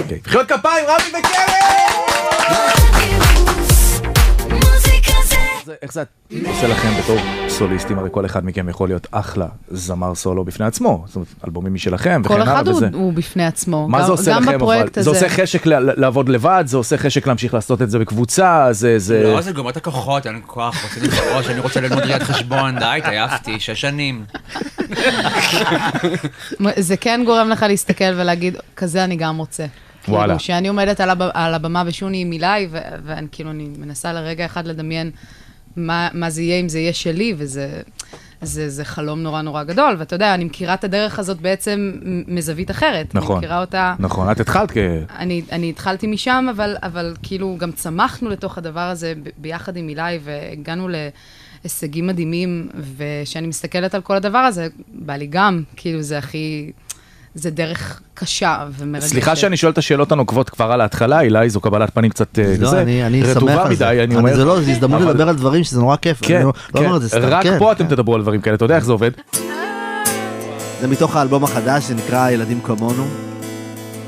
אוקיי, מחיאות כפיים, רמי וקרן! איך זה עושה לכם בתור סוליסטים? הרי כל אחד מכם יכול להיות אחלה זמר סולו בפני עצמו, זאת אומרת, אלבומים משלכם וכן הלאה. כל אחד הוא בפני עצמו. מה זה עושה לכם? זה עושה חשק לעבוד לבד? זה עושה חשק להמשיך לעשות את זה בקבוצה? לא, זה גומר את הכוחות, אין כוח, רוצה לבחוש, אני רוצה ללמוד ראיית חשבון, די, תעייפתי, 6 שנים. זה כן גורם לך להסתכל ולהגיד, כזה אני גם רוצה. וואלה. שאני עומדת על הבמה ושוני מילי, ואני כאילו, אני מנסה לרגע אחד לדמיין מה זה יהיה אם זה יהיה שלי, וזה חלום נורא נורא גדול, ואתה יודע, אני מכירה את הדרך הזאת בעצם מזווית אחרת. נכון. אני מכירה אותה... נכון, את התחלת אני התחלתי משם, אבל כאילו גם צמחנו לתוך הדבר הזה ביחד עם מילי, והגענו להישגים מדהימים, ושאני מסתכלת על כל הדבר הזה, בא לי גם, כאילו זה הכי... זה דרך קשה ומרגשת. סליחה שאני שואל את השאלות הנוקבות כבר על ההתחלה, אילי, זו קבלת פנים קצת אני שמח על זה. זה לא, זה הזדמנות לדבר על דברים שזה נורא כיף. כן, רק פה אתם תדברו על דברים כאלה, אתה יודע איך זה עובד? זה מתוך האלבום החדש, זה נקרא ילדים כמונו.